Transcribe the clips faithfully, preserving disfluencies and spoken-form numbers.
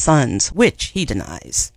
sons, which he denies.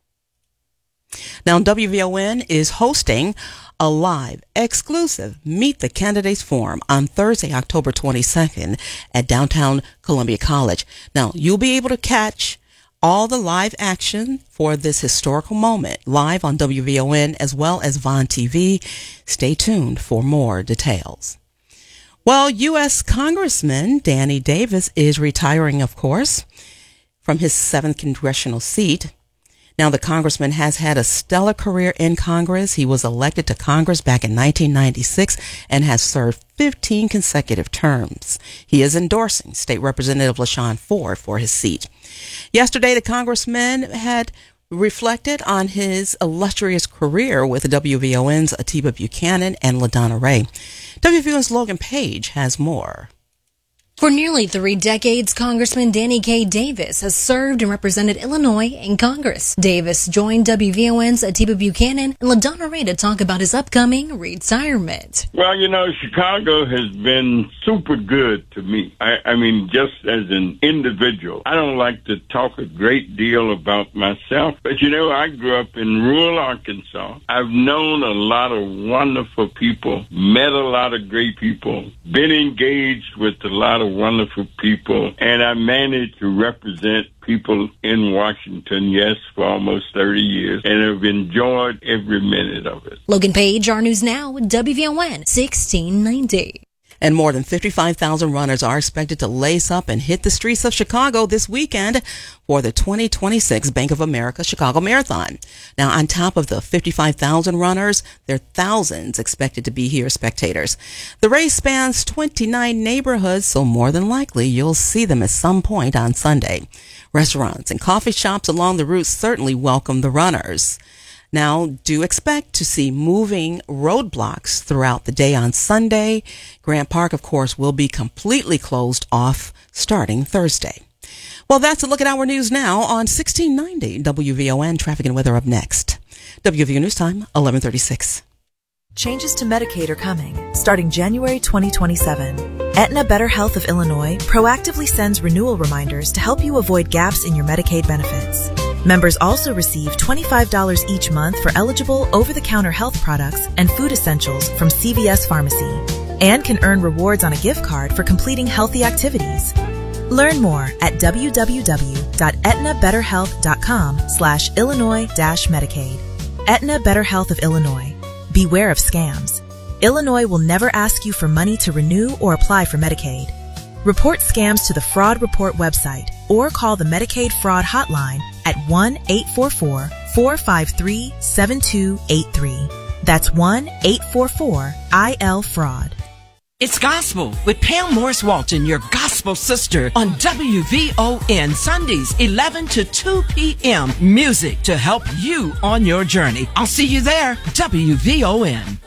Now, W V O N is hosting a live, exclusive Meet the Candidates Forum on Thursday, October twenty-second at downtown Columbia College. Now, you'll be able to catch all the live action for this historical moment live on W V O N as well as Vaughn T V. Stay tuned for more details. Well, U S Congressman Danny Davis is retiring, of course, from his seventh congressional seat. Now, the congressman has had a stellar career in Congress. He was elected to Congress back in nineteen ninety-six and has served fifteen consecutive terms. He is endorsing State Representative LaShawn Ford for his seat. Yesterday, the congressman had reflected on his illustrious career with the W V O N's Atiba Buchanan and LaDonna Ray. W V O N's Logan Page has more. For nearly three decades, Congressman Danny K. Davis has served and represented Illinois in Congress. Davis joined W V O N's Atiba Buchanan and LaDonna Ray to talk about his upcoming retirement. Well, you know, Chicago has been super good to me. I, I mean, just as an individual. I don't like to talk a great deal about myself, but, you know, I grew up in rural Arkansas. I've known a lot of wonderful people, met a lot of great people, been engaged with a lot of wonderful people, and I managed to represent people in Washington, yes, for almost thirty years, and have enjoyed every minute of it. Logan Page, our News Now, W V O N sixteen ninety. And more than fifty-five thousand runners are expected to lace up and hit the streets of Chicago this weekend for the twenty twenty-six Bank of America Chicago Marathon. Now, on top of the fifty-five thousand runners, there are thousands expected to be here as spectators. The race spans twenty-nine neighborhoods, so more than likely you'll see them at some point on Sunday. Restaurants and coffee shops along the route certainly welcome the runners. Now, do expect to see moving roadblocks throughout the day on Sunday. Grant Park, of course, will be completely closed off starting Thursday. Well, that's a look at our news now on sixteen ninety W V O N. Traffic and weather up next. W V O News Time, eleven thirty-six. Changes to Medicaid are coming, starting January twenty twenty-seven. Aetna Better Health of Illinois proactively sends renewal reminders to help you avoid gaps in your Medicaid benefits. Members also receive twenty-five dollars each month for eligible over-the-counter health products and food essentials from C V S Pharmacy, and can earn rewards on a gift card for completing healthy activities. Learn more at w w w dot aetna better health dot com slash Illinois dash Medicaid. Aetna Better Health of Illinois. Beware of scams. Illinois will never ask you for money to renew or apply for Medicaid. Report scams to the Fraud Report website or call the Medicaid Fraud Hotline at one eight four four, four five three, seven two eight three. That's one eight four four I L fraud. It's Gospel with Pam Morris Walton, your gospel sister, on W V O N, Sundays, eleven to two p.m. Music to help you on your journey. I'll see you there, W V O N.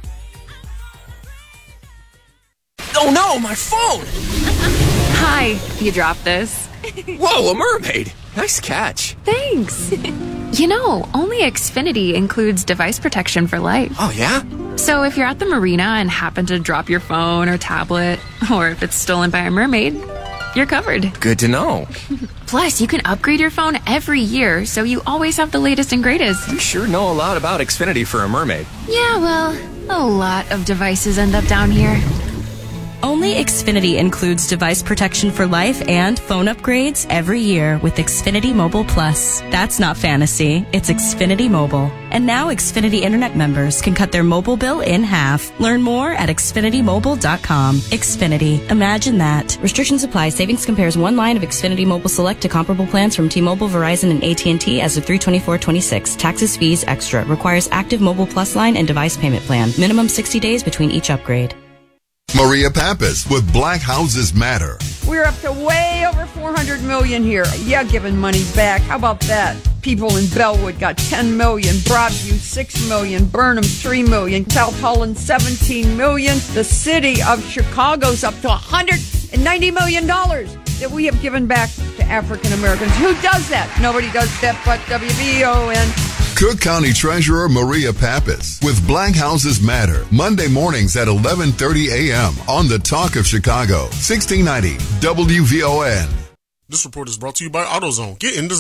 Oh no, my phone! Hi, you dropped this. Whoa, a mermaid! Nice catch. Thanks. You know, only Xfinity includes device protection for life. Oh, yeah? So if you're at the marina and happen to drop your phone or tablet, or if it's stolen by a mermaid, you're covered. Good to know. Plus, you can upgrade your phone every year, so you always have the latest and greatest. You sure know a lot about Xfinity for a mermaid. Yeah, well, a lot of devices end up down here. Only Xfinity includes device protection for life and phone upgrades every year with Xfinity Mobile Plus. That's not fantasy, it's Xfinity Mobile. And now Xfinity Internet members can cut their mobile bill in half. Learn more at xfinity mobile dot com. Xfinity. Imagine that. Restrictions apply. Savings compares one line of Xfinity Mobile Select to comparable plans from T-Mobile, Verizon, and A T and T as of three twenty-four twenty-six. Taxes, fees, extra. Requires active Mobile Plus line and device payment plan. Minimum sixty days between each upgrade. Maria Pappas with Black Houses Matter. We're up to way over four hundred million here. Yeah, giving money back. How about that? People in Bellwood got ten million, Broadview six million, Burnham three million, South Holland seventeen million. The city of Chicago's up to one hundred ninety million dollars that we have given back to African Americans. Who does that? Nobody does that but W V O N. Cook County Treasurer Maria Pappas with Black Houses Matter, Monday mornings at eleven thirty a.m. on the Talk of Chicago, sixteen ninety W V O N. This report is brought to you by AutoZone. Get into